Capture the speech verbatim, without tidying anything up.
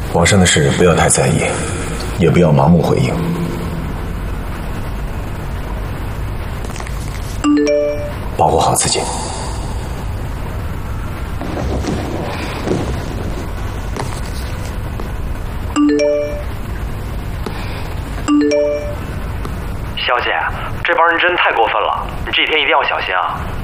皇上的事不要太在意，也不要盲目回应。保护好自己。 小姐，这帮人真太过分了，你这几天一定要小心啊。